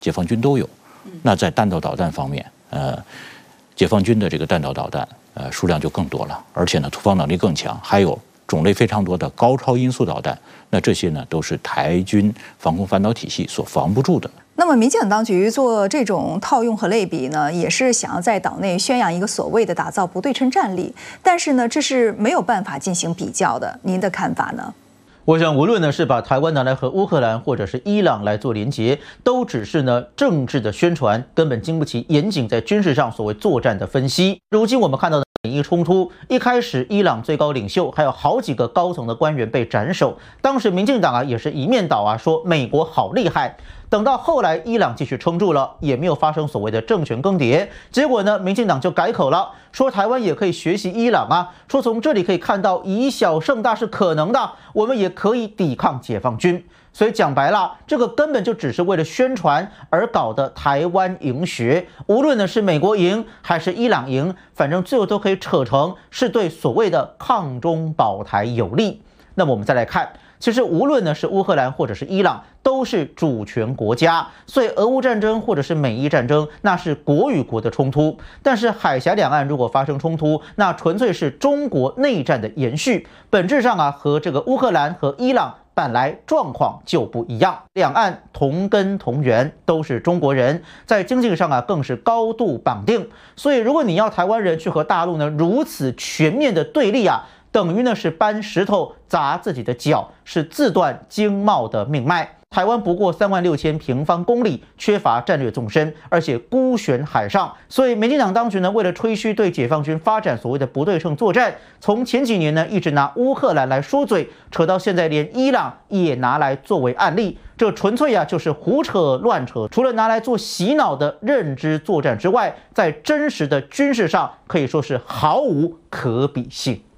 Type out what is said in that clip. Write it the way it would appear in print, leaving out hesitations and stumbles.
解放军都有。那在弹道导弹方面，解放军的这个弹道导弹，数量就更多了，而且呢，突防能力更强，还有种类非常多的高超音速导弹。那这些呢，都是台军防空反导体系所防不住的。 那么，民进党当局做这种套用和类比呢，也是想要在岛内宣扬一个所谓的打造不对称战力，但是呢，这是没有办法进行比较的。您的看法呢？ 我想，无论呢是把台湾拿来和乌克兰或者是伊朗来做连结，都只是呢政治的宣传，根本经不起严谨在军事上所谓作战的分析。如今我们看到的美伊冲突，一开始伊朗最高领袖还有好几个高层的官员被斩首，当时民进党也是一面倒说美国好厉害。等到后来伊朗继续撑住了，也没有发生所谓的政权更迭，结果呢，民进党就改口了，说台湾也可以学习伊朗说从这里可以看到以小胜大是可能的，我们也可以抵抗解放军。所以讲白了，这个根本就只是为了宣传而搞的台湾赢学，无论呢是美国赢还是伊朗赢，反正最后都可以扯成是对所谓的抗中保台有利。那么我们再来看。其实无论呢是乌克兰或者是伊朗，都是主权国家，所以俄乌战争或者是美伊战争，那是国与国的冲突。但是海峡两岸如果发生冲突，那纯粹是中国内战的延续，本质上和这个乌克兰和伊朗本来状况就不一样。两岸同根同源，都是中国人，在经济上更是高度绑定。所以如果你要台湾人去和大陆呢如此全面的对立等于呢是搬石头砸自己的脚，是自断经贸的命脉。台湾不过36000平方公里，缺乏战略纵深，而且孤悬海上，所以民进党当局呢，为了吹嘘对解放军发展所谓的不对称作战，从前几年呢一直拿乌克兰来说嘴，扯到现在连伊朗也拿来作为案例，这纯粹就是胡扯乱扯。除了拿来做洗脑的认知作战之外，在真实的军事上可以说是毫无可比性。